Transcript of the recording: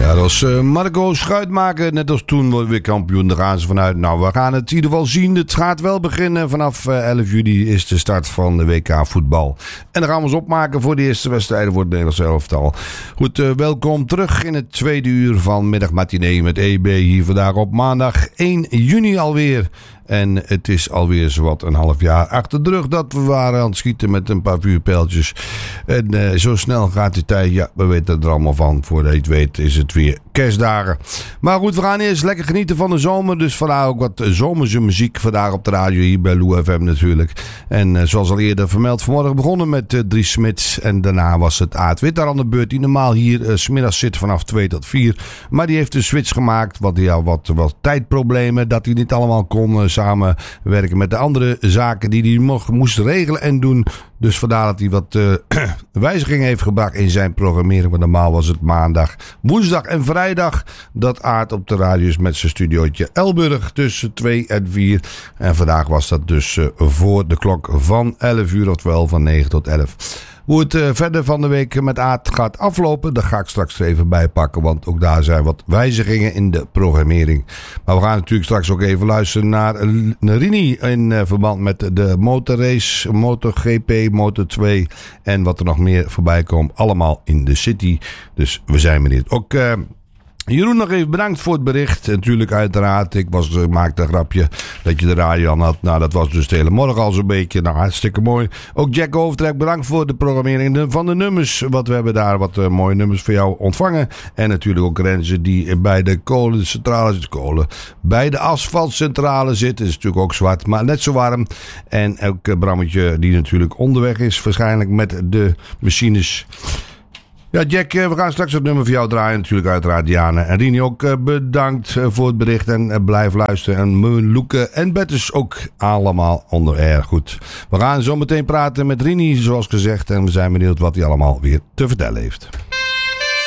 Ja, dat was Marco Schuitmaker. Net als toen worden we weer kampioen. Daar gaan ze vanuit. Nou, we gaan het in ieder geval zien. Het gaat wel beginnen. Vanaf 11 juli is de start van de WK voetbal. En dan gaan we ons opmaken voor de eerste wedstrijden voor het Nederlands elftal. Goed, welkom terug in het tweede uur van Middagmatinee met EB. Hier vandaag op maandag 1 juni alweer. En het is alweer zowat een half jaar achter de rug dat we waren aan het schieten met een paar vuurpijltjes. En zo snel gaat die tijd. Ja, we weten er allemaal van. Voordat je het weet is het weer kerstdagen. Maar goed, we gaan eerst lekker genieten van de zomer. Dus vandaag ook wat zomerse muziek vandaag op de radio hier bij Lou FM natuurlijk. En zoals al eerder vermeld, vanmorgen begonnen met Dries Smits. En daarna was het Aad Wit daar aan de beurt. Die normaal hier 's middags zit vanaf 2 tot 4. Maar die heeft een switch gemaakt. Want hij had wat tijdproblemen. Dat hij niet allemaal kon samenwerken met de andere zaken die hij moest regelen en doen. Dus vandaar dat hij wat wijzigingen heeft gebracht in zijn programmering. Want normaal was het maandag, woensdag en vrijdag dat Aad op de radio is met zijn studiootje Elburg tussen 2 en 4. En vandaag was dat dus voor de klok van 11 uur, oftewel van 9 tot 11. Hoe het verder van de week met Aad gaat aflopen, dat ga ik straks er even bij pakken. Want ook daar zijn wat wijzigingen in de programmering. Maar we gaan natuurlijk straks ook even luisteren naar Rini in verband met de motorrace, MotoGP, Moto2 en wat er nog meer voorbij komt. Allemaal in de city. Dus we zijn benieuwd. Ook Jeroen nog even bedankt voor het bericht. Natuurlijk uiteraard. Ik maakte een grapje dat je de radio aan had. Nou, dat was dus de hele morgen al zo'n beetje. Nou, hartstikke mooi. Ook Jack Overtrek, bedankt voor de programmering van de nummers. Want we hebben daar wat mooie nummers voor jou ontvangen. En natuurlijk ook Renze die bij de kolencentrale zit. Bij de asfaltcentrale zit. Is natuurlijk ook zwart, maar net zo warm. En ook Brammetje die natuurlijk onderweg is. Waarschijnlijk met de machines. Ja, Jack, we gaan straks het nummer voor jou draaien. Natuurlijk uiteraard Diana en Rini ook bedankt voor het bericht. En blijf luisteren. En Moon, Loeke en Bettes ook allemaal onder erg goed. We gaan zo meteen praten met Rini, zoals gezegd. En we zijn benieuwd wat hij allemaal weer te vertellen heeft.